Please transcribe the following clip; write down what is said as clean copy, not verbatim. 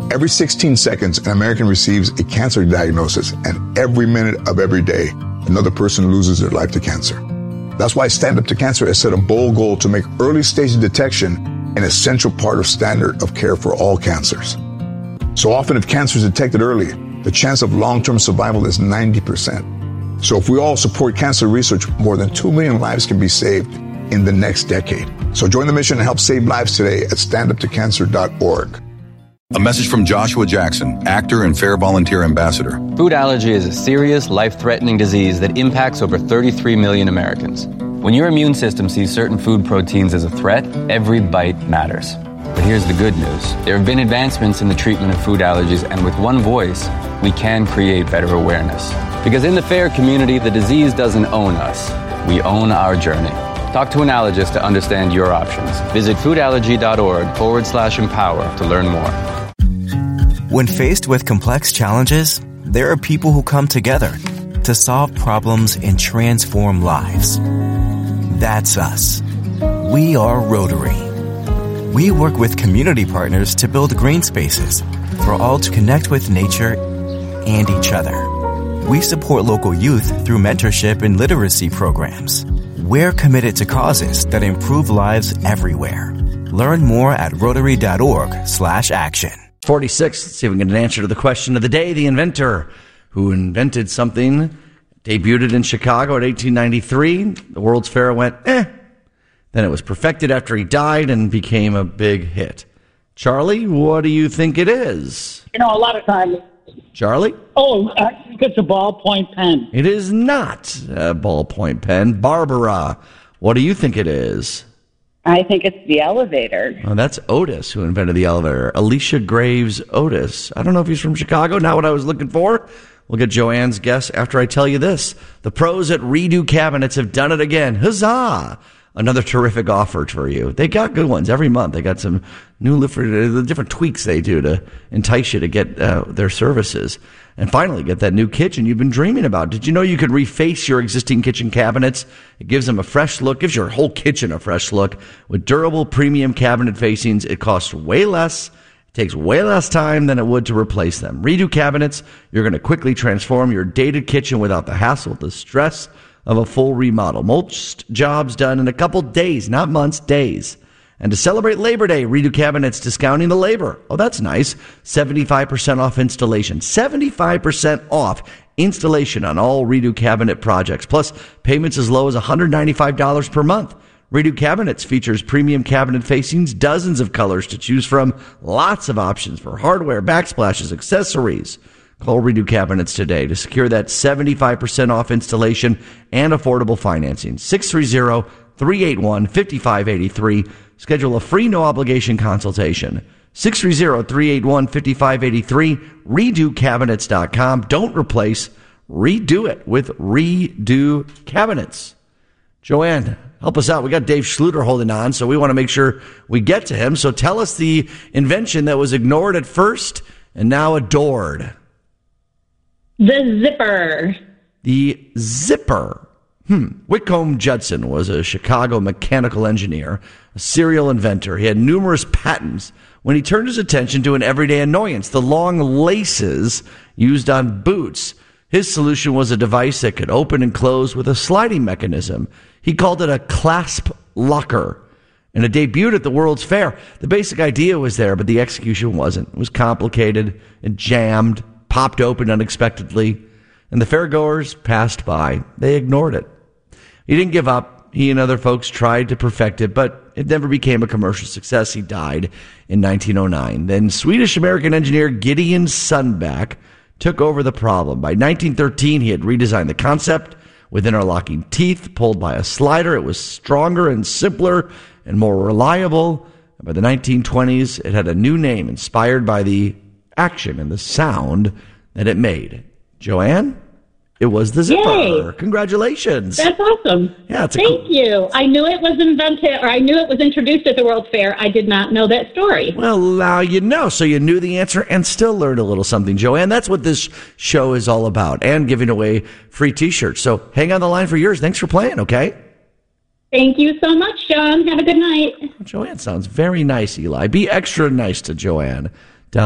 Every 16 seconds, an American receives a cancer diagnosis, and every minute of every day, another person loses their life to cancer. That's why Stand Up to Cancer has set a bold goal to make early stage detection an essential part of standard of care for all cancers. So often, if cancer is detected early, the chance of long-term survival is 90%. So if we all support cancer research, more than 2 million lives can be saved in the next decade. So join the mission and help save lives today at standuptocancer.org. A message from Joshua Jackson, actor and FARE volunteer ambassador. Food allergy is a serious, life-threatening disease that impacts over 33 million Americans. When your immune system sees certain food proteins as a threat, every bite matters. But here's the good news. There have been advancements in the treatment of food allergies, and with one voice, we can create better awareness. Because in the FARE community, the disease doesn't own us. We own our journey. Talk to an allergist to understand your options. Visit foodallergy.org/empower to learn more. When faced with complex challenges, there are people who come together to solve problems and transform lives. That's us. We are Rotary. We work with community partners to build green spaces for all to connect with nature and each other. We support local youth through mentorship and literacy programs. We're committed to causes that improve lives everywhere. Learn more at Rotary.org/action. 46. Let's see if we can get an answer to the question of the day. The inventor who invented something debuted in Chicago in 1893. The World's Fair went, Then it was perfected after he died and became a big hit. Charlie, what do you think it is? A lot of times. Charlie? I think it's a ballpoint pen. It is not a ballpoint pen. Barbara, what do you think it is? I think it's the elevator. Oh, that's Otis who invented the elevator. Alicia Graves Otis. I don't know if he's from Chicago. Not what I was looking for. We'll get Joanne's guess after I tell you this. The pros at Redo Cabinets have done it again. Huzzah! Another terrific offer for you. They got good ones every month. They got some new different tweaks they do to entice you to get their services. And finally, get that new kitchen you've been dreaming about. Did you know you could reface your existing kitchen cabinets? It gives them a fresh look, gives your whole kitchen a fresh look. With durable premium cabinet facings, it costs way less. It takes way less time than it would to replace them. Redo Cabinets, you're going to quickly transform your dated kitchen without the hassle, the stress of a full remodel. Most jobs done in a couple days, not months, days. And to celebrate Labor Day, Redo Cabinets discounting the labor. Oh, that's nice. 75% off installation. 75% off installation on all Redo Cabinet projects. Plus, payments as low as $195 per month. Redo Cabinets features premium cabinet facings, dozens of colors to choose from, lots of options for hardware, backsplashes, accessories. Call Redo Cabinets today to secure that 75% off installation and affordable financing. 630-381-5583. Schedule a free no-obligation consultation. 630-381-5583. RedoCabinets.com. Don't replace, redo it with Redo Cabinets. Joanne, help us out. We got Dave Schluter holding on, so we want to make sure we get to him. So tell us the invention that was ignored at first and now adored. The zipper. The zipper. Whitcomb Judson was a Chicago mechanical engineer, a serial inventor. He had numerous patents when he turned his attention to an everyday annoyance, the long laces used on boots. His solution was a device that could open and close with a sliding mechanism. He called it a clasp locker, and it debuted at the World's Fair. The basic idea was there, but the execution wasn't. It was complicated. It jammed, popped open unexpectedly, and the fairgoers passed by. They ignored it. He didn't give up. He and other folks tried to perfect it, but it never became a commercial success. He died in 1909. Then Swedish-American engineer Gideon Sundback took over the problem. By 1913, he had redesigned the concept with interlocking teeth pulled by a slider. It was stronger and simpler and more reliable. And by the 1920s, it had a new name inspired by the action and the sound that it made. Joanne? It was the zipper. Yay. Congratulations. That's awesome. Yeah, Thank you. I knew it was invented, or I knew it was introduced at the World's Fair. I did not know that story. Well, now you know. So you knew the answer and still learned a little something, Joanne. That's what this show is all about, and giving away free T-shirts. So hang on the line for yours. Thanks for playing, okay? Thank you so much, Sean. Have a good night. Joanne sounds very nice, Eli. Be extra nice to Joanne.